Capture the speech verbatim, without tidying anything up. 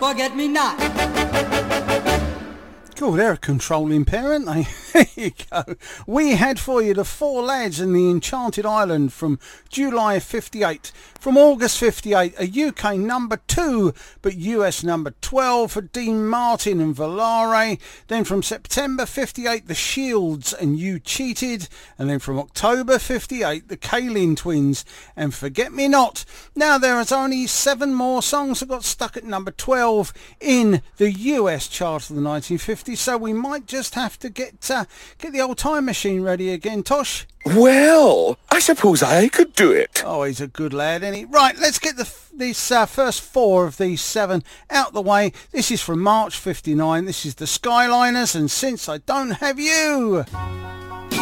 forget-me-not. Cool, they're a controlling pair, aren't they? There you go. We had for you the Four Lads and the Enchanted Island from July fifty-eight. From August fifty-eight, a U K number two, but U S number twelve for Dean Martin and Volare. Then from September fifty-eight, the Shields and You Cheated. And then from October fifty-eight, the Kalin Twins and Forget Me Not. Now there is only seven more songs that got stuck at number twelve in the U S chart of the nineteen fifties, so we might just have to get uh, get the old time machine ready again, Tosh. Well, I suppose I could do it. Oh, he's a good lad, isn't he? Right, let's get the these uh, first four of these seven out the way. This is from March fifty-nine. This is the Skyliners and Since I Don't Have You.